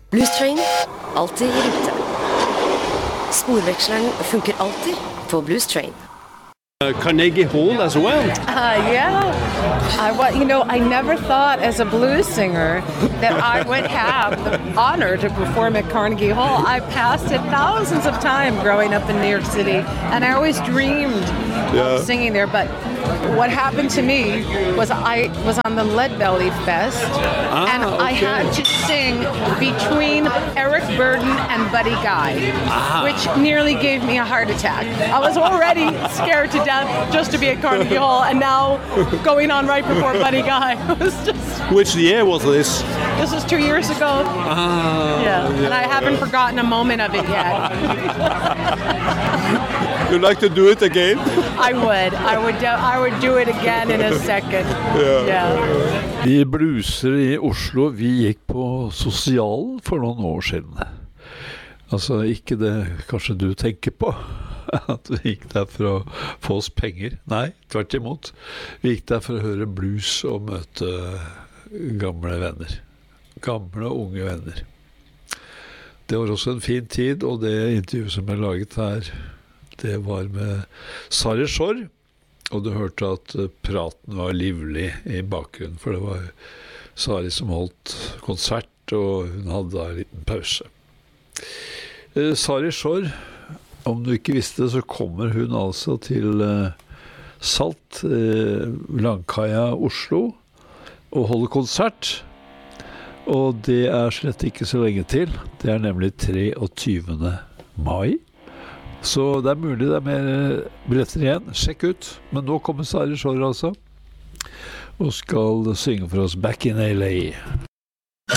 Blues Train, alltid I rute. Sporveksleren funker alltid på Blues Train. Carnegie Hall as well. Yeah. I never thought as a blues singer that I would have the honor to perform at Carnegie Hall. I passed it thousands of times growing up in New York City, and I always dreamed of singing there. But what happened to me was I was on the Lead Belly Fest, and I had to sing between Eric Burdon and Buddy Guy, which nearly gave me a heart attack. I was already scared to death just to be at Carnegie Hall, and now going on right before Buddy Guy was just... Which year was this? This was 2 years ago. And I haven't forgotten a moment of it yet. You'd like to do it again? I would do it again in a second. Vi bluesere I Oslo, vi gikk på Sosialen for noen år siden. Altså ikke det kanskje du tenker på, at vi gikk der for å få oss penger. Nei, tvert imot. Vi gikk der for å høre blues og møte gamle venner. Gamle og unge venner. Det var også en fin tid, og det intervjuet som jeg laget her, det var med Sari Schorr, og du hørte at praten var livlig I bakgrunnen, for det var Sari som holdt konsert, og hun hadde da en liten pause. Sari Schorr, om du ikke visste det, så kommer hun altså til Salt, Langkaia, Oslo, og holder konsert. Og det slett ikke så lenge til. Det nemlig 23. mai. Så det mulig det mer billetter igjen. Sjekk ut. Men nå kommer Sari Schorr altså, og skal synge for oss Back in LA.